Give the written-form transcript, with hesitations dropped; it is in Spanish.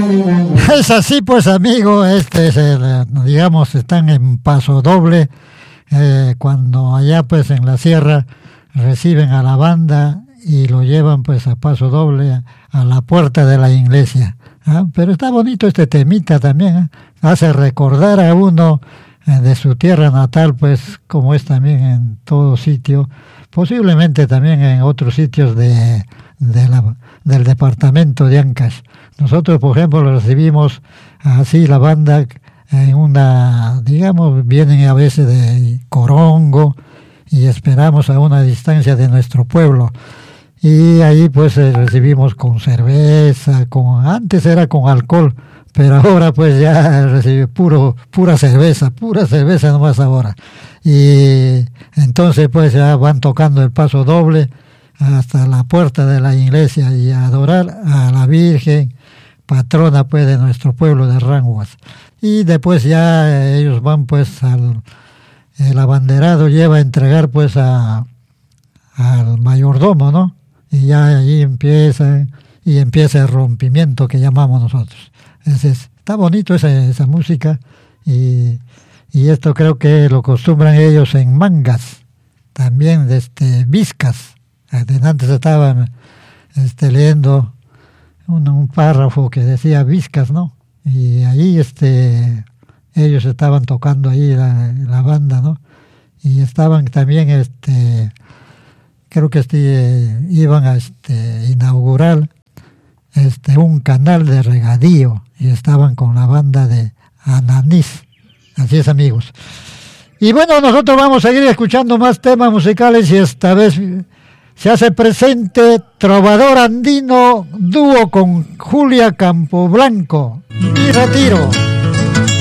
Es así pues, amigo, digamos, están en Paso Doble, cuando allá pues en la sierra reciben a la banda y lo llevan pues a Paso Doble a la puerta de la iglesia. Pero está bonito este temita también, hace recordar a uno de su tierra natal, pues como es también en todo sitio, posiblemente también en otros sitios del departamento de Ancash. Nosotros, por ejemplo, lo recibimos así la banda en una, digamos, vienen a veces de Corongo y esperamos a una distancia de nuestro pueblo. Y ahí pues recibimos con cerveza, antes era con alcohol, pero ahora pues ya recibe pura cerveza nomás ahora. Y entonces pues ya van tocando el Paso Doble hasta la puerta de la iglesia y a adorar a la Virgen, patrona pues de nuestro pueblo de Ranguas. Y después ya ellos van pues el abanderado lleva a entregar pues al mayordomo, ¿no? Y ya allí empieza el rompimiento que llamamos nosotros. Está bonito esa música y esto creo que lo acostumbran ellos en Mangas, también Vizcas. Antes estaban leyendo un párrafo que decía Vizcas, ¿no? Y ahí ellos estaban tocando ahí la banda, ¿no? Y estaban también creo que iban a inaugurar un canal de regadío y estaban con la banda de Ananís. Así es, amigos. Y bueno, nosotros vamos a seguir escuchando más temas musicales y esta vez se hace presente Trovador Andino, dúo con Julia Campoblanco. Mi retiro.